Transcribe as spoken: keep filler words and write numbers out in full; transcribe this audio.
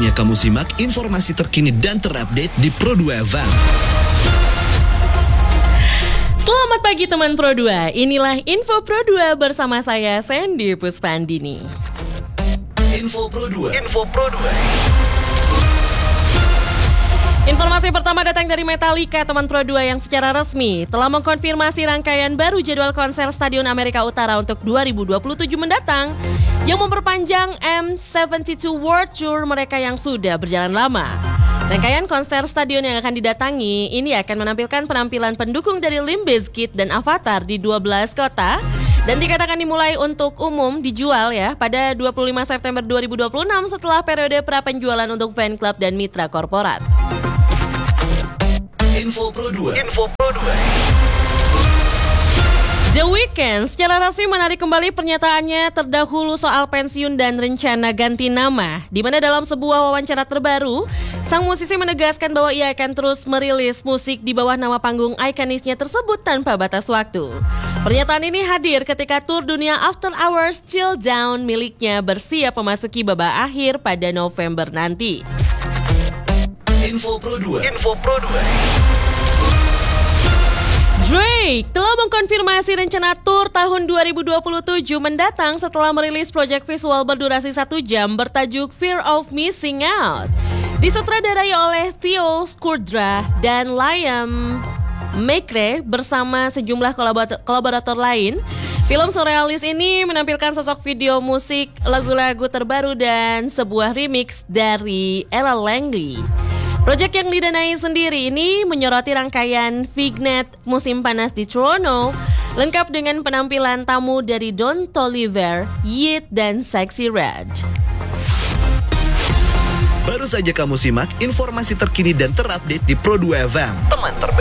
Saatnya kamu simak informasi terkini dan terupdate di Pro dua F M. Selamat pagi teman Pro dua, inilah Info Pro dua bersama saya Sandy Puspandini. Info Pro dua. Info Pro dua. Informasi pertama datang dari Metallica, teman Pro dua, yang secara resmi telah mengkonfirmasi rangkaian baru jadwal konser Stadion Amerika Utara untuk dua ribu dua puluh tujuh mendatang yang memperpanjang M tujuh puluh dua World Tour mereka yang sudah berjalan lama. Rangkaian konser stadion yang akan didatangi ini akan menampilkan penampilan pendukung dari Limp Bizkit dan Avatar di dua belas kota dan dikatakan dimulai untuk umum dijual ya pada dua puluh lima September dua ribu dua puluh enam setelah periode pra-penjualan untuk fan club dan mitra korporat. Info Pro dua. Info Pro dua. The Weeknd secara resmi menarik kembali pernyataannya terdahulu soal pensiun dan rencana ganti nama, di mana dalam sebuah wawancara terbaru, sang musisi menegaskan bahwa ia akan terus merilis musik di bawah nama panggung ikonisnya tersebut tanpa batas waktu. Pernyataan ini hadir ketika tur dunia After Hours Chill Down miliknya bersiap memasuki babak akhir pada November nanti. Info Pro dua. Info Pro dua. Drake telah mengkonfirmasi rencana tur tahun dua ribu dua puluh tujuh mendatang setelah merilis proyek visual berdurasi satu jam bertajuk Fear of Missing Out. Disutradarai oleh Theo Scudra dan Liam McRae bersama sejumlah kolaborator lain. Film surrealis ini menampilkan sosok video musik, lagu-lagu terbaru dan sebuah remix dari Ella Langley. Proyek yang didanai sendiri ini menyoroti rangkaian Fignet musim panas di Toronto, lengkap dengan penampilan tamu dari Don Toliver, Yeat, dan Sexy Red. Baru saja kamu simak informasi terkini dan terupdate di Pro dua F M. Teman terbaik.